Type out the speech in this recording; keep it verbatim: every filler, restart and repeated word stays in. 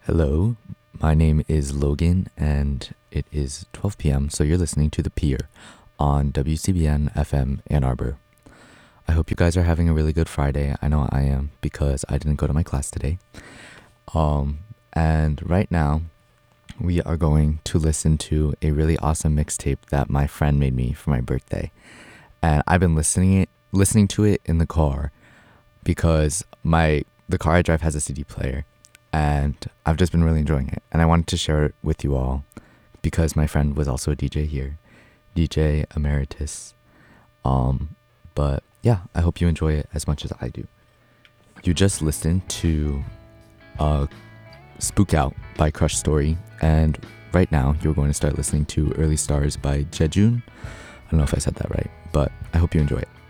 Hello, my name is Logan, and it is twelve p.m., so you're listening to The Pier on W C B N F M Ann Arbor. I hope you guys are having a really good Friday. I know I am because I didn't go to my class today. Um, and right now, we are going to listen to a really awesome mixtape that my friend made me for my birthday. And I've been listening it, listening to it in the car because my the car I drive has a C D player. And I've just been really enjoying it. And I wanted to share it with you all because my friend was also a D J here, D J Emeritus. Um, but yeah, I hope you enjoy it as much as I do. You just listened to uh, Spook Out by Crush Story. And right now, you're going to start listening to Early Stars by Jejun. I don't know if I said that right, but I hope you enjoy it.